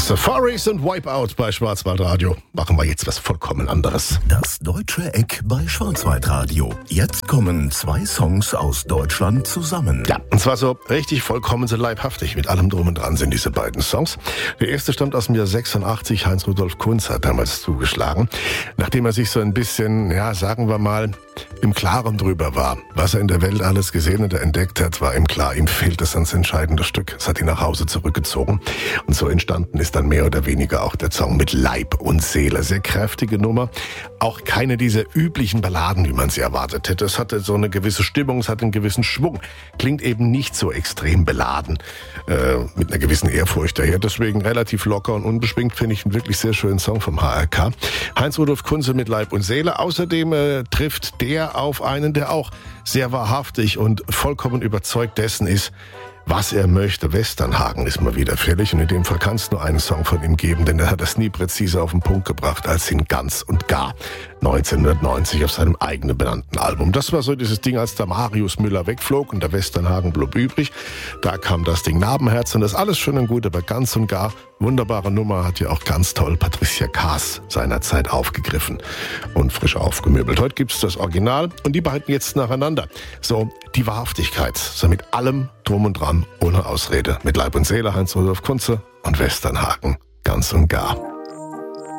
Safaris und Wipeout bei Schwarzwaldradio. Machen wir jetzt was vollkommen anderes. Das deutsche Eck bei Schwarzwaldradio. Jetzt kommen 2 Songs aus Deutschland zusammen. Ja, und zwar so richtig vollkommen so leibhaftig. Mit allem drum und dran sind diese beiden Songs. Der erste stammt aus dem Jahr 86. Heinz-Rudolf Kunz hat damals zugeschlagen. Nachdem er sich so ein bisschen, ja, sagen wir mal, im Klaren drüber war. Was er in der Welt alles gesehen und entdeckt hat, war ihm klar. Ihm fehlt das ganz entscheidende Stück. Es hat ihn nach Hause zurückgezogen. Und so entstanden ist dann mehr oder weniger auch der Song mit Leib und Seele. Sehr kräftige Nummer. Auch keine dieser üblichen Balladen, wie man sie erwartet hätte. Es hatte so eine gewisse Stimmung, es hat einen gewissen Schwung. Klingt eben nicht so extrem beladen, mit einer gewissen Ehrfurcht daher. Deswegen relativ locker und unbeschwingt, finde ich einen wirklich sehr schönen Song vom HRK. Heinz-Rudolf Kunze mit Leib und Seele. Außerdem trifft der auf einen, der auch sehr wahrhaftig und vollkommen überzeugt dessen ist, was er möchte. Westernhagen ist mal wieder fällig und in dem Fall kann es nur einen Song von ihm geben, denn er hat das nie präzise auf den Punkt gebracht als in Ganz und Gar 1990 auf seinem eigenen benannten Album. Das war so dieses Ding, als der Marius Müller wegflog und der Westernhagen blieb übrig. Da kam das Ding Narbenherz und das alles schön und gut, aber Ganz und Gar, wunderbare Nummer, hat ja auch ganz toll Patricia Kaas seinerzeit aufgegriffen und frisch aufgemöbelt. Heute gibt's das Original und die beiden jetzt nacheinander. So die Wahrhaftigkeit, so mit allem drum und dran, ohne Ausrede. Mit Leib und Seele, Heinz-Rudolf Kunze und Westernhagen, Ganz und Gar.